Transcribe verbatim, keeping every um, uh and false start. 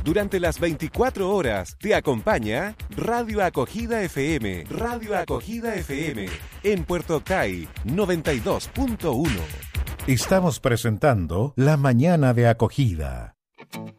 Durante las veinticuatro horas te acompaña Radio Acogida F M. Radio Acogida F M en Puerto Octay noventa y dos punto uno. Estamos presentando La Mañana de Acogida.